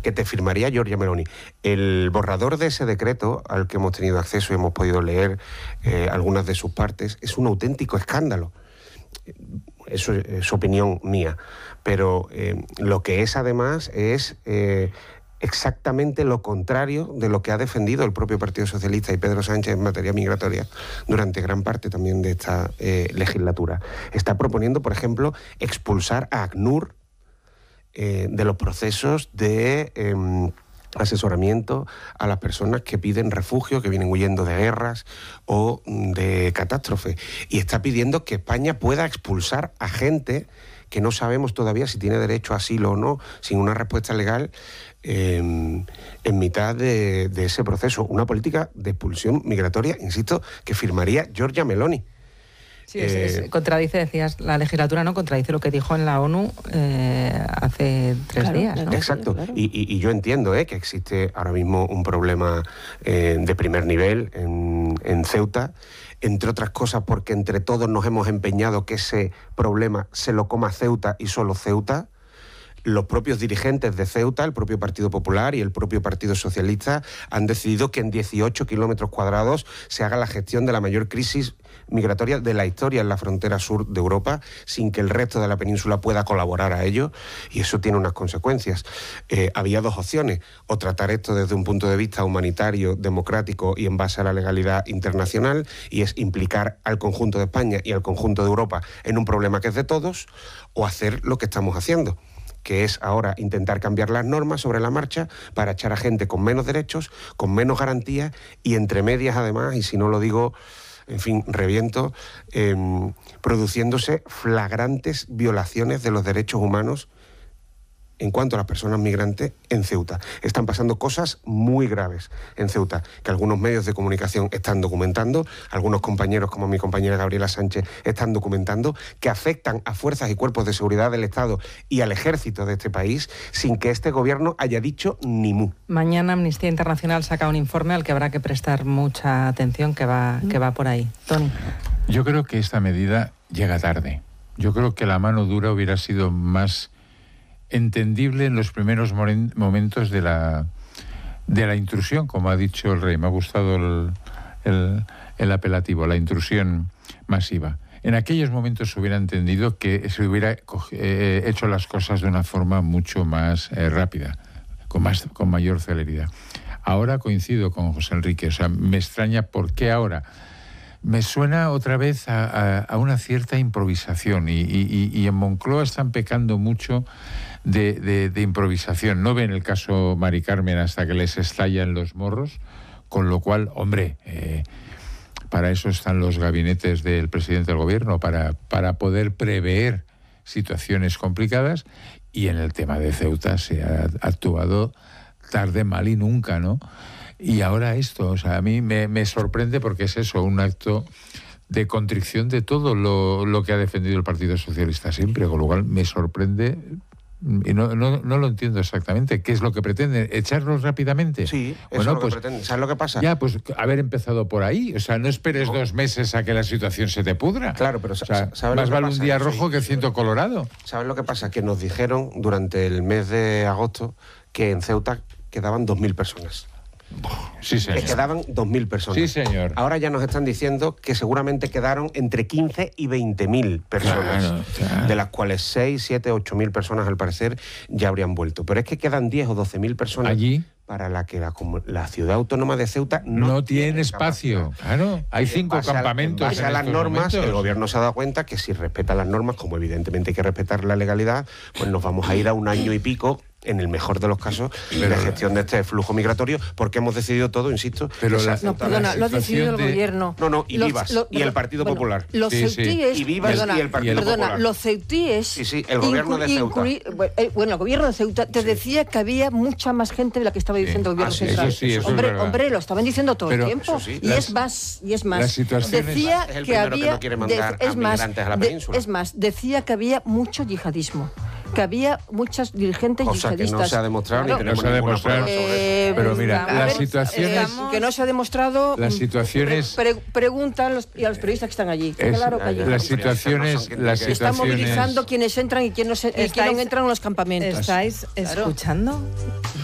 que te firmaría Giorgia Meloni. El borrador de ese decreto, al que hemos tenido acceso y hemos podido leer algunas de sus partes, es un auténtico escándalo. Eso es opinión mía. Pero lo que es además es exactamente lo contrario de lo que ha defendido el propio Partido Socialista y Pedro Sánchez en materia migratoria durante gran parte también de esta legislatura. Está proponiendo, por ejemplo, expulsar a ACNUR de los procesos de asesoramiento a las personas que piden refugio, que vienen huyendo de guerras o de catástrofes. Y está pidiendo que España pueda expulsar a gente que no sabemos todavía si tiene derecho a asilo o no, sin una respuesta legal en mitad de ese proceso. Una política de expulsión migratoria, insisto, que firmaría Giorgia Meloni. Sí, contradice, decías, la legislatura, ¿no? Contradice lo que dijo en la ONU hace 3 días, ¿no? Exacto. Claro. Y yo entiendo que existe ahora mismo un problema de primer nivel en Ceuta, entre otras cosas porque entre todos nos hemos empeñado que ese problema se lo coma Ceuta y solo Ceuta. Los propios dirigentes de Ceuta, el propio Partido Popular y el propio Partido Socialista han decidido que en 18 kilómetros cuadrados se haga la gestión de la mayor crisis migratoria de la historia en la frontera sur de Europa, sin que el resto de la península pueda colaborar a ello, y eso tiene unas consecuencias. Había 2 opciones: o tratar esto desde un punto de vista humanitario, democrático y en base a la legalidad internacional, y es implicar al conjunto de España y al conjunto de Europa en un problema que es de todos, o hacer lo que estamos haciendo, que es ahora intentar cambiar las normas sobre la marcha para echar a gente con menos derechos, con menos garantías y entre medias además, y si no lo digo, en fin, reviento, produciéndose flagrantes violaciones de los derechos humanos en cuanto a las personas migrantes en Ceuta. Están pasando cosas muy graves en Ceuta, que algunos medios de comunicación están documentando, algunos compañeros como mi compañera Gabriela Sánchez están documentando, que afectan a fuerzas y cuerpos de seguridad del Estado y al ejército de este país sin que este gobierno haya dicho ni mu. Mañana Amnistía Internacional saca un informe al que habrá que prestar mucha atención, que va por ahí. Tony. Yo creo que esta medida llega tarde. Yo creo que la mano dura hubiera sido más entendible en los primeros momentos de la intrusión, como ha dicho el rey. Me ha gustado el apelativo, la intrusión masiva. En aquellos momentos se hubiera entendido que se hubiera hecho las cosas de una forma mucho más rápida, con mayor celeridad. Ahora coincido con José Enrique, o sea, me extraña por qué ahora. Me suena otra vez a una cierta improvisación y en Moncloa están pecando mucho de improvisación. No ven el caso Mari Carmen hasta que les estallan los morros, con lo cual, hombre, para eso están los gabinetes del presidente del gobierno, para poder prever situaciones complicadas, y en el tema de Ceuta se ha actuado tarde, mal y nunca, ¿no? Y ahora esto, o sea, a mí me sorprende porque es eso, un acto de contrición de todo lo que ha defendido el Partido Socialista siempre, con lo cual me sorprende y no lo entiendo exactamente. ¿Qué es lo que pretenden? ¿Echarlos rápidamente? Sí, eso es lo que pretenden. ¿Sabes lo que pasa? Ya, pues haber empezado por ahí. O sea, no esperes 2 meses a que la situación se te pudra. Claro, pero ¿sabes? Más vale un día rojo que 100 colorado. ¿Sabes lo que pasa? Que nos dijeron durante el mes de agosto que en Ceuta quedaban 2.000 personas. Sí, señor. Que quedaban 2.000 personas. Sí, señor. Ahora ya nos están diciendo que seguramente quedaron entre 15 y 20.000 personas, claro. De las cuales 6, 7, 8.000 personas al parecer ya habrían vuelto. Pero es que quedan 10 o 12.000 personas allí para la que la ciudad autónoma de Ceuta no tiene espacio. Claro, hay 5 campamentos. En base a las normas, el gobierno se ha dado cuenta que si respeta las normas, como evidentemente hay que respetar la legalidad, pues nos vamos a ir a 1 año y pico, en el mejor de los casos, de gestión de este flujo migratorio, porque hemos decidido todo, insisto. Pero lo ha decidido el gobierno. Y Vivas y el Partido Popular. Los ceutíes, y Vivas y el Partido Popular. Los ceutíes. Sí, el gobierno de Ceuta. Bueno, el gobierno de Ceuta te decía que había mucha más gente de la que estaba diciendo el gobierno central. Hombre, lo estaban diciendo todo el tiempo. Y es más. Decía que había. Es más, decía que había mucho yihadismo. Que había muchas dirigentes yihadistas. Que no se ha demostrado, claro, ni tenemos ninguna prueba sobre eso. Pero mira, las situaciones... que no se ha demostrado... Las situaciones... Preguntan a los periodistas que están allí. Claro que allí. Las situaciones... Están movilizando quienes entran y quienes no entran en los campamentos. ¿Estáis escuchando?